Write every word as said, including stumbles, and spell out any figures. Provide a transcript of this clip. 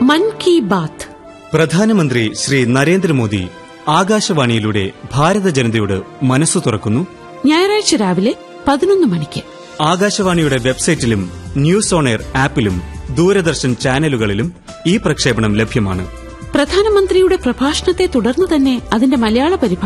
മൻ കി ബാത്ത്. പ്രധാനമന്ത്രി ശ്രീ നരേന്ദ്രമോദി ആകാശവാണിയിലൂടെ ഭാരത ജനതയോട് മനസ്സു തുറക്കുന്നു. ഞായറാഴ്ച രാവിലെ പതിനൊന്ന് മണിക്ക് ആകാശവാണിയുടെ വെബ്സൈറ്റിലും ന്യൂസ് ഓൺ എയർ ആപ്പിലും ദൂരദർശൻ ചാനലുകളിലും ഈ പ്രക്ഷേപണം ലഭ്യമാണ്. പ്രധാനമന്ത്രിയുടെ പ്രഭാഷണത്തെ തുടർന്ന് തന്നെ അതിന്റെ മലയാള പരിഭാഷ